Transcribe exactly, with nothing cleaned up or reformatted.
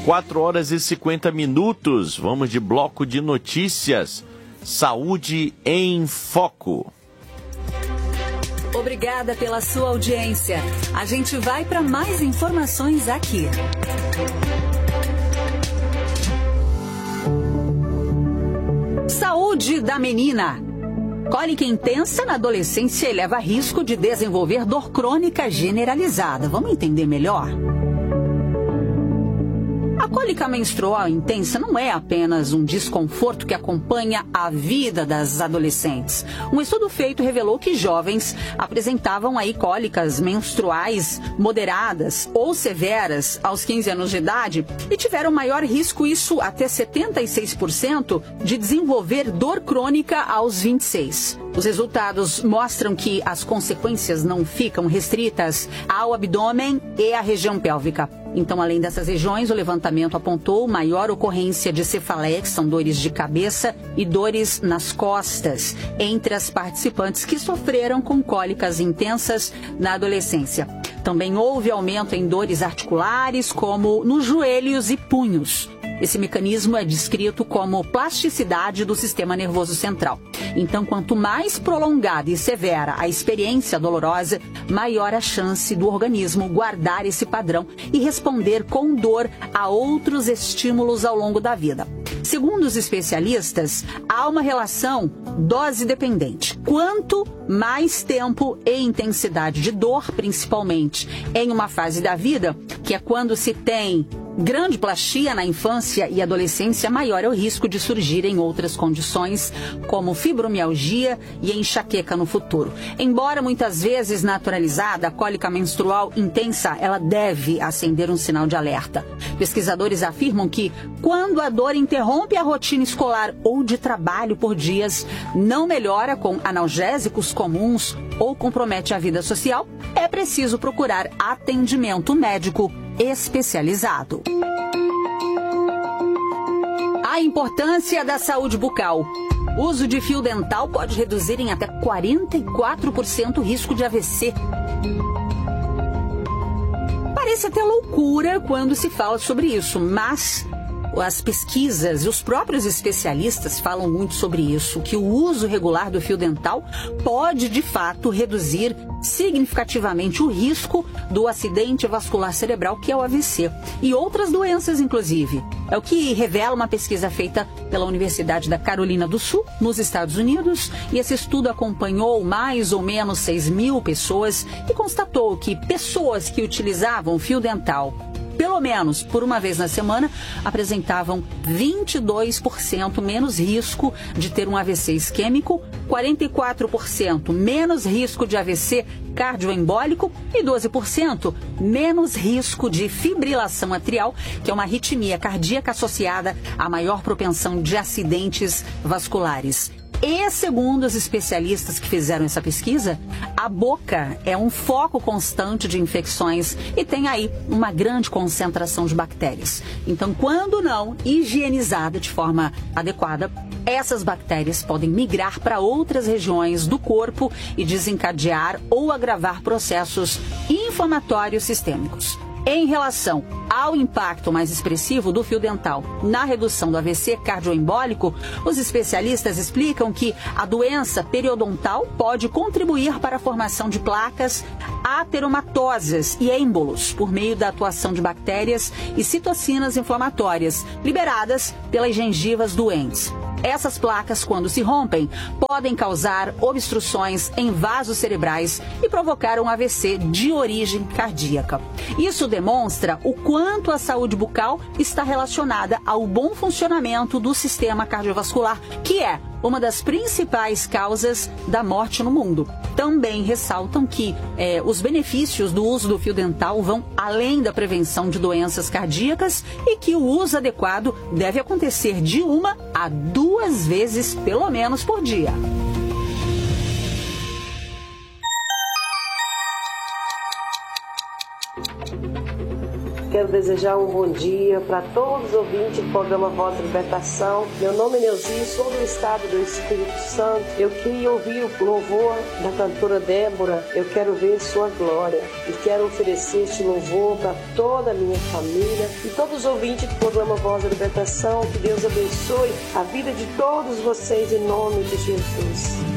quatro horas e cinquenta minutos. Vamos de bloco de notícias. Saúde em Foco. Obrigada pela sua audiência. A gente vai para mais informações aqui. Saúde da menina. Cólica intensa na adolescência eleva risco de desenvolver dor crônica generalizada. Vamos entender melhor? A cólica menstrual intensa não é apenas um desconforto que acompanha a vida das adolescentes. Um estudo feito revelou que jovens apresentavam aí cólicas menstruais moderadas ou severas aos quinze anos de idade e tiveram maior risco, isso até setenta e seis por cento, de desenvolver dor crônica aos vinte e seis. Os resultados mostram que as consequências não ficam restritas ao abdômen e à região pélvica. Então, além dessas regiões, o levantamento apontou maior ocorrência de cefaleia, que são dores de cabeça, e dores nas costas, entre as participantes que sofreram com cólicas intensas na adolescência. Também houve aumento em dores articulares, como nos joelhos e punhos. Esse mecanismo é descrito como plasticidade do sistema nervoso central. Então, quanto mais prolongada e severa a experiência dolorosa, maior a chance do organismo guardar esse padrão e responder com dor a outros estímulos ao longo da vida. Segundo os especialistas, há uma relação dose-dependente. Quanto mais tempo e intensidade de dor, principalmente em uma fase da vida, que é quando se tem grande plastia na infância e adolescência, maior é o risco de surgir em outras condições, como fibromialgia e enxaqueca no futuro. Embora muitas vezes naturalizada, a cólica menstrual intensa, ela deve acender um sinal de alerta. Pesquisadores afirmam que, quando a dor interrompe a rotina escolar ou de trabalho por dias, não melhora com analgésicos comuns ou compromete a vida social, é preciso procurar atendimento médico especializado. A importância da saúde bucal. O uso de fio dental pode reduzir em até quarenta e quatro por cento o risco de A V C. Parece até loucura quando se fala sobre isso, mas as pesquisas e os próprios especialistas falam muito sobre isso, que o uso regular do fio dental pode, de fato, reduzir significativamente o risco do acidente vascular cerebral, que é o A V C, e outras doenças, inclusive. É o que revela uma pesquisa feita pela Universidade da Carolina do Sul, nos Estados Unidos, e esse estudo acompanhou mais ou menos seis mil pessoas e constatou que pessoas que utilizavam fio dental pelo menos por uma vez na semana, apresentavam vinte e dois por cento menos risco de ter um A V C isquêmico, quarenta e quatro por cento menos risco de A V C cardioembólico e doze por cento menos risco de fibrilação atrial, que é uma arritmia cardíaca associada à maior propensão de acidentes vasculares. E, segundo os especialistas que fizeram essa pesquisa, a boca é um foco constante de infecções e tem aí uma grande concentração de bactérias. Então, quando não higienizada de forma adequada, essas bactérias podem migrar para outras regiões do corpo e desencadear ou agravar processos inflamatórios sistêmicos. Em relação ao impacto mais expressivo do fio dental na redução do A V C cardioembólico, os especialistas explicam que a doença periodontal pode contribuir para a formação de placas ateromatosas e êmbolos por meio da atuação de bactérias e citocinas inflamatórias liberadas pelas gengivas doentes. Essas placas, quando se rompem, podem causar obstruções em vasos cerebrais e provocar um A V C de origem cardíaca. Isso demonstra o quanto a saúde bucal está relacionada ao bom funcionamento do sistema cardiovascular, que é uma das principais causas da morte no mundo. Também ressaltam que eh, os benefícios do uso do fio dental vão além da prevenção de doenças cardíacas e que o uso adequado deve acontecer de uma a duas vezes, pelo menos, por dia. quero desejar um bom dia para todos os ouvintes do programa Voz da Libertação. Meu nome é Neuzi, sou do estado do Espírito Santo. Eu queria ouvir o louvor da cantora Débora, Eu Quero Ver Sua Glória. E quero oferecer este louvor para toda a minha família e todos os ouvintes do programa Voz da Libertação. Que Deus abençoe a vida de todos vocês em nome de Jesus.